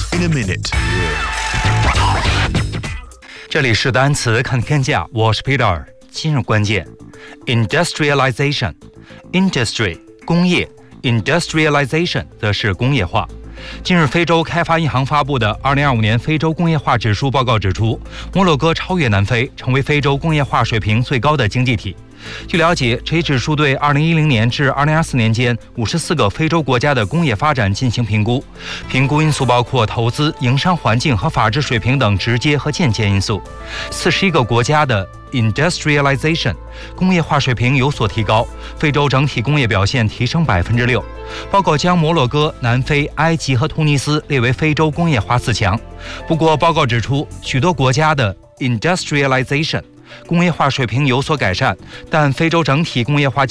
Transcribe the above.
in a minute. 这里是单词看天下，我是 Peter。今日关键 ：industrialization， industry 工业 ，industrialization 则是工业化。近日，非洲开发银行发布的2025年非洲工业化指数报告指出，摩洛哥超越南非，成为非洲工业化水平最高的经济体。据了解，这一指数对2010年至2024年间54个非洲国家的工业发展进行评估，评估因素包括投资、营商环境和法治水平等直接和间接因素。41个国家的 industrialization 工业化水平有所提高，非洲整体工业表现提升6%。报告将摩洛哥、南非、埃及和突尼斯列为非洲工业化4强。不过，报告指出，许多国家的 industrialization 工业化水平有所改善，但非洲整体工业化